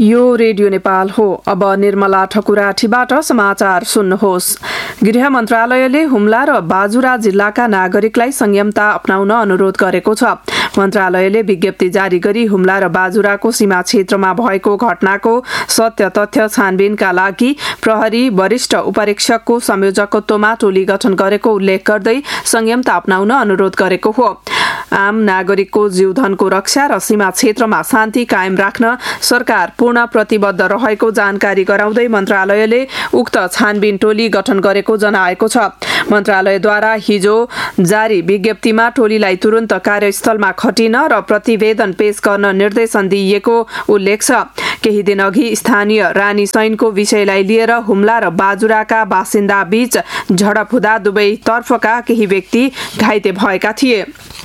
यो रेडियो नेपाल हो। अब निर्मला ठकुराठीबाट समाचार सुन्नुहोस्। गृह मन्त्रालयले हुम्ला र बाजुरा जिल्लाका नागरिकलाई संयमता अपनाउन अनुरोध गरेको छ। मन्त्रालयले विज्ञप्ति जारी गरी हुम्ला र बाजुराको सीमा क्षेत्रमा भएको घटनाको सत्य तथ्य छानबिनका लागि प्रहरी वरिष्ठ उपरीक्षकको संयोजकत्वमा टोली गठन गरेको उल्लेख गर्दै संयमता अपनाउन अनुरोध गरेको हो। आम नागरिकको जीवधनको रक्षा र सीमा क्षेत्रमा शान्ति कायम राख्न सरकार पूर्ण प्रतिबद्ध रहेको जानकारी गराउँदै मन्त्रालयले उक्त छानबिन टोली गठन गरेको जनाएको छ। मन्त्रालयद्वारा हिजो जारी विज्ञप्तिमा टोलीलाई तुरन्त कार्यस्थलमा खटिन र प्रतिवेदन पेश गर्न निर्देशन दिइएको उल्लेख छ। केही दिन अघि स्थानीय रानी सैनको विषयलाई लिएर हुम्ला र बाजुराका बासिन्दा बीच झडप हुँदा दुवै तर्फका केही व्यक्ति घाइते भएका थिए।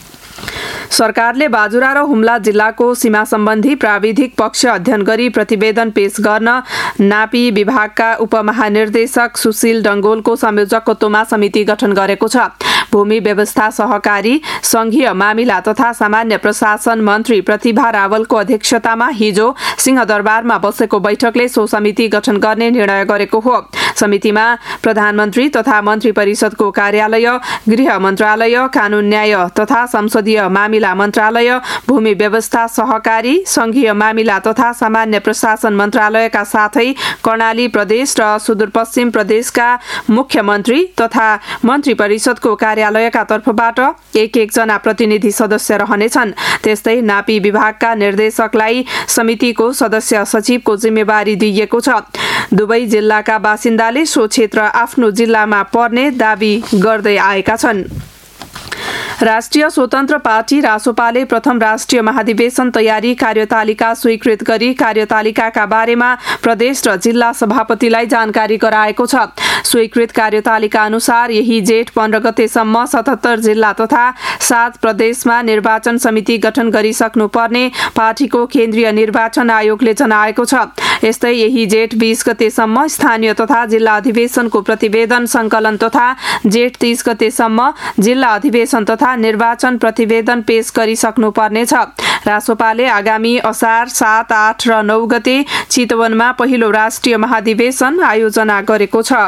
सरकारले बाजुरा र हुम्ला जिल्लाको सीमा सम्बन्धी प्राविधिक पक्ष अध्ययन गरी प्रतिवेदन पेश गर्न नापी विभागका उपमहानिर्देशक सुशील डंगोलको संयोजकत्वमा समिति गठन गरेको छ। भूमि व्यवस्था सहकारी संघीय मामिला तथा सामान्य प्रशासन मन्त्री प्रतिभा रावलको अध्यक्षतामा हिजो सिंहदरबारमा बसेको बैठकले सो समिति गठन गर्ने निर्णय गरेको हो। समितिमा प्रधानमन्त्री तथा मन्त्री परिषदको कार्यालय, गृह मन्त्रालय, कानून न्याय तथा संसदीय मामिला मन्त्रालय, भूमि व्यवस्था सहकारी संघीय मामिला तथा सामान्य प्रशासन मन्त्रालयका साथै कर्णाली प्रदेश र सुदूरपश्चिम प्रदेशका मुख्यमन्त्री तथा मन्त्री परिषदको कार्यालयका तर्फबाट एक जना प्रतिनिधि सदस्य रहनेछन्। त्यस्तै नापी विभागका निर्देशकलाई समितिको सदस्य सचिवको जिम्मेवारी दिइएको छ। दुवै जिल्लाका बासिन्दाले सो क्षेत्र आफ्नो जिल्लामा पर्ने दावी गर्दै आएका छन्। राष्ट्रिय स्वतन्त्र पार्टी रासोपाले प्रथम राष्ट्रिय महाधिवेशन तयारी कार्यतालिका स्वीकृत गरी कार्यतालिकाका बारेमा प्रदेश र जिल्ला सभापतिलाई जानकारी गराएको छ। स्वीकृत कार्यतालिका अनुसार यही जेठ 15 गतेसम्म 77 जिल्ला तथा 7 प्रदेशमा निर्वाचन समिति गठन गरिसक्नुपर्ने पार्टीको केन्द्रीय निर्वाचन आयोगले जनाएको छ। यस्तै यही जेठ 20 गतेसम्म स्थानीय तथा जिल्ला अधिवेशनको प्रतिवेदन संकलन तथा जेठ 30 गतेसम्म जिल्ला अधिवेशन तथा निर्वाचन प्रतिवेदन पेश गरिसक्नुपर्नेछ। रासोपाले आगामी असार 7, 8 र 9 गते चितवनमा पहिलो राष्ट्रिय महाधिवेशन आयोजना गरेको छ।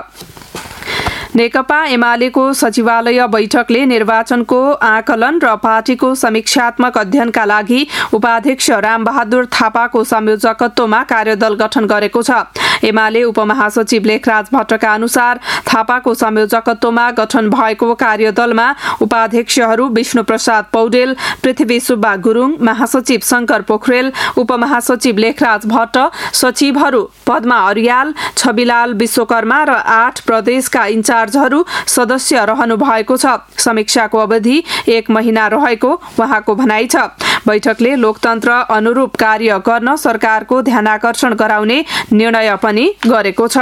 नेकपा एमालेको सचिवालय बैठकले निर्वाचनको आकलन र पार्टीको समीक्षात्मक अध्ययनका लागि उपाध्यक्ष रामबहादुर थापाको संयोजकत्वमा कार्यदल गठन गरेको छ। एमाले उपमहासचिव लेखराज भट्टका अनुसार थापाको संयोजकत्वमा गठन भएको कार्यदलमा उपाध्यक्षहरू विष्णुप्रसाद पौडेल, पृथ्वी सुब्बा गुरुङ, महासचिव शंकर पोखरेल, उपमहासचिव लेखराज भट्ट, सचिवहरू पद्मा अर्याल, छविलाल विश्वकर्मा र 8 प्रदेशका इन्चार्जहरू सदस्य रहनु भएको छ। समीक्षाको अवधि 1 महिना रहेको उहाँको भनाइ छ। बैठकले लोकतन्त्र अनुरूप कार्य गर्न सरकारको ध्यानाकर्षण गराउने निर्णय पनि गरेको छ।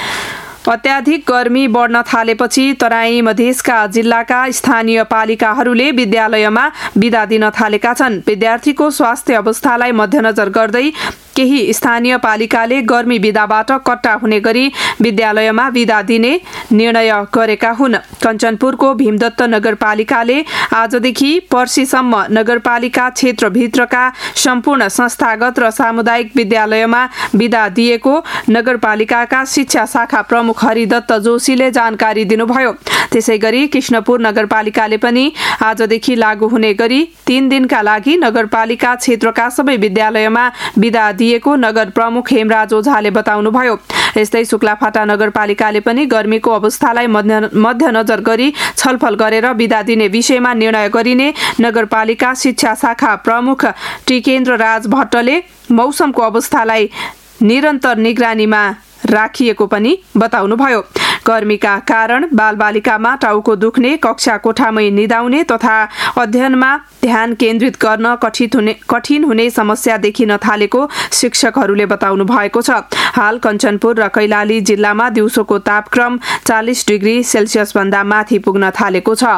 अत्याधिक गर्मी बढ्न थालेपछि तराई मधेसका जिल्लाका स्थानीय पालिकाहरूले विद्यालयमा बिदा दिन थालेका छन्। विद्यार्थीको स्वास्थ्य अवस्थालाई मध्यनजर गर्दै केही स्थानीय पालिकाले गर्मी बिदाबाट कट्टा हुने गरी विद्यालयमा बिदा दिने निर्णय गरेका हुन्। कञ्चनपुरको भीमदत्त नगरपालिकाले आजदेखि पर्सिसम्म नगरपालिका क्षेत्रभित्रका सम्पूर्ण संस्थागत र सामुदायिक विद्यालयमा बिदा दिएको नगरपालिकाका शिक्षा शाखा प्रमुख हरिदत्त जोशीले जानकारी दिनुभयो। त्यसैगरी कृष्णपुर नगरपालिकाले पनि आजदेखि लागू हुने गरी 3 दिनका लागि नगरपालिका क्षेत्रका सबै विद्यालयमा बिदा दिएको नगर प्रमुख हेमराज ओझाले बताउनुभयो। यस्तै शुक्लाफाटा नगरपालिकाले पनि गर्मीको अवस्थालाई मध्यनजर गरी छलफल गरेर बिदा दिने विषयमा निर्णय गरिने नगरपालिका शिक्षा शाखा प्रमुख टिकेन्द्र राज भट्टले मौसमको अवस्थालाई निरन्तर निगरानीमा राखिएको पनि बताउनुभयो। गर्मीका कारण बालबालिकामा टाउको दुख्ने, कक्षा कोठामै निदाउने तथा अध्ययनमा ध्यान केन्द्रित गर्न कठिन हुने समस्या देखिन थालेको शिक्षकहरूले बताउनु भएको छ। हाल कञ्चनपुर र कैलाली जिल्लामा दिउँसोको तापक्रम 40 डिग्री सेल्सियस भन्दा माथि पुग्न थालेको छ।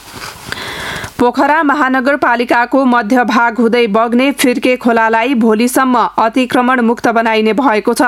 पोखरा महानगरपालिकाको मध्य भाग हुँदै बग्ने फिर्के खोलालाई भोलिसम्म अतिक्रमण मुक्त बनाइने भएको छ।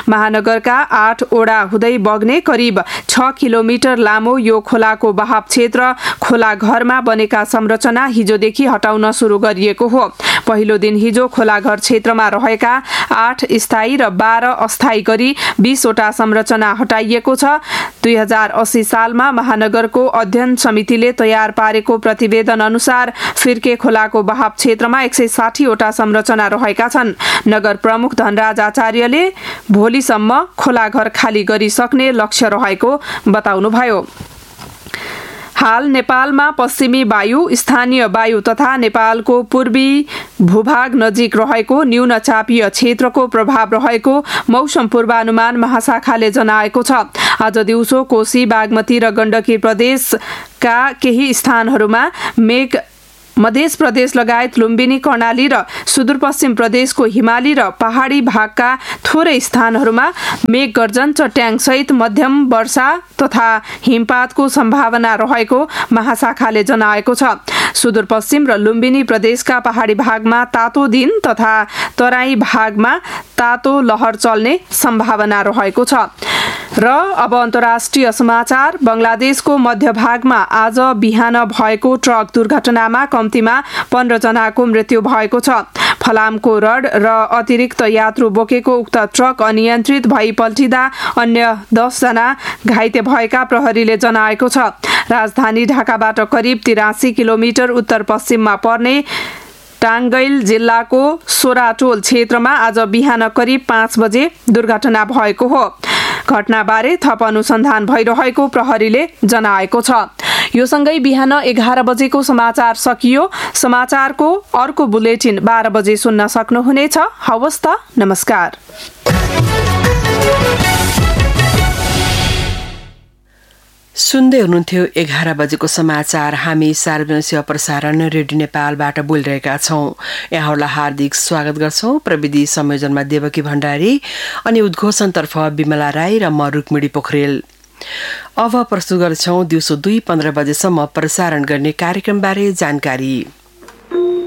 महानगरका 8 ओडा हुँदै बग्ने करिब 6 किलोमिटर लामो यो खोलाको बहाव क्षेत्र खोला घरमा बनेका संरचना हिजोदेखि हटाउन सुरु गरिएको हो। पहिलो दिन हिजो खोलाघर क्षेत्रमा रहेका 8 स्थायी र 12 अस्थायी गरी 20 वटा संरचना हटाइएको छ। 2080 सालमा महानगरको अध्ययन समितिले तयार पारेको प्रतिवेदन अनुसार फिर्के खोलाको बहाव क्षेत्रमा 160 वटा संरचना रहेका छन्। नगर प्रमुख धनराज आचार्यले भोलिसम्म खोलाघर खाली गरिसक्ने लक्ष्य रहेको बताउनुभयो। हाल नेपालमा पश्चिमी वायु, स्थानीय वायु तथा नेपालको पूर्वी भूभाग नजिक रहेको न्यून चापीय क्षेत्रको प्रभाव रहेको मौसम पूर्वानुमान महाशाखाले जनाएको छ। आज दिउँसो कोशी, बागमती र गण्डकी प्रदेशका केही स्थानहरूमा मेघ मध्य प्रदेश लगायत लुम्बिनी, कर्णाली र सुदूरपश्चिम प्रदेशको हिमाली र पहाडी भागका थोरै स्थानहरूमा मेघ गर्जन, चट्याङ सहित मध्यम वर्षा तथा हिमपातको सम्भावना रहेको महाशाखाले जनाएको छ। सुदूरपश्चिम र लुम्बिनी प्रदेशका पहाडी भागमा तातो दिन तथा तराई भागमा तातो लहर चल्ने सम्भावना रहेको छ। र अब अन्तर्राष्ट्रिय समाचार। बंगलादेशको मध्य भागमा आज बिहान भएको ट्रक दुर्घटनामा कम्तीमा 15 जनाको मृत्यु भएको छ। फलामको रड र अतिरिक्त यात्रु बोकेको उक्त ट्रक अनियन्त्रित भई पल्टिँदा अन्य 10 जना घाइते भएका प्रहरीले जनाएको छ। राजधानी ढाकाबाट करिब 83 किलोमिटर उत्तर पश्चिममा पर्ने टाङ्गैल जिल्लाको सोराटोल क्षेत्रमा आज बिहान करिब 5 बजे दुर्घटना भएको हो। घटनाबारे थप अनुसन्धान भइरहेको प्रहरीले जनाएको छ। यो सँगै बिहान 11 बजेको समाचार सकियो। समाचारको अर्को बुलेटिन 12 बजे सुन्न सक्नुहुनेछ। हवस् त, नमस्कार। सुन्दै हुनुहुन्थ्यो 11 बजेको समाचार। हामी सार्वजनिक सेवा प्रसारण रेडियो नेपालबाट बोलिरहेका छौं। यहाँहरूलाई हार्दिक स्वागत गर्छौं। प्रविधि संयोजनमा देवकी भण्डारी अनि उद्घोषणतर्फ विमला राई र म रुक्मिणी पोखरेल। अब प्रस्तुत गर्छौं दिउँसो 2:15 बजेसम्म प्रसारण गर्ने कार्यक्रमबारे जानकारी।